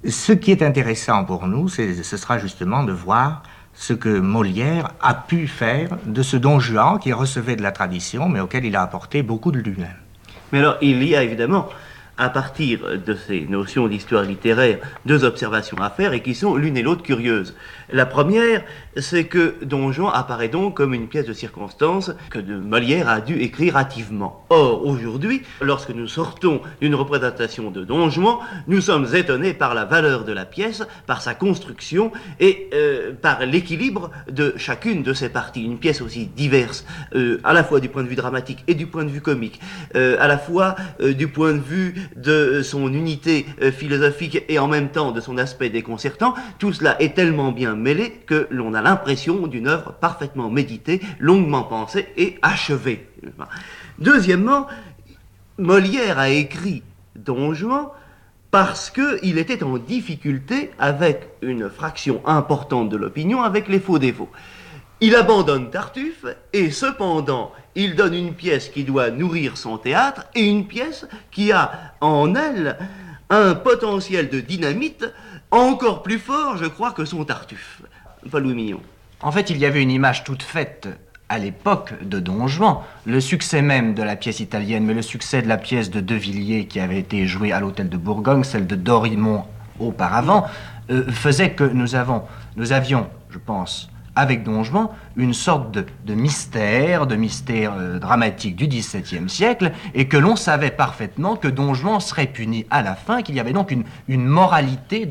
Ce qui est intéressant pour nous, ce sera justement de voir ce que Molière a pu faire de ce Don Juan qui recevait de la tradition, mais auquel il a apporté beaucoup de lui-même. Mais alors, il y a évidemment, à partir de ces notions d'histoire littéraire, deux observations à faire et qui sont l'une et l'autre curieuses. La première, c'est que Don Juan apparaît donc comme une pièce de circonstance que Molière a dû écrire hâtivement. Or, aujourd'hui, lorsque nous sortons d'une représentation de Don Juan, nous sommes étonnés par la valeur de la pièce, par sa construction et par l'équilibre de chacune de ses parties. Une pièce aussi diverse, à la fois du point de vue dramatique et du point de vue comique, à la fois du point de vue de son unité philosophique et en même temps de son aspect déconcertant. Tout cela est tellement bien mêlé que l'on a l'impression d'une œuvre parfaitement méditée, longuement pensée et achevée. Deuxièmement, Molière a écrit Don Juan parce qu'il était en difficulté avec une fraction importante de l'opinion, avec les faux dévots. Il abandonne Tartuffe et cependant il donne une pièce qui doit nourrir son théâtre et une pièce qui a en elle un potentiel de dynamite encore plus fort, je crois, que son Tartuffe. Paul-Louis Mignon. En fait, il y avait une image toute faite à l'époque de Don Juan. Le succès même de la pièce italienne, mais le succès de la pièce de De Villiers qui avait été jouée à l'Hôtel de Bourgogne, celle de Dorimont auparavant, faisait que nous avions, je pense, avec Don Juan, une sorte de mystère dramatique du XVIIe siècle, et que l'on savait parfaitement que Don Juan serait puni à la fin, qu'il y avait donc une moralité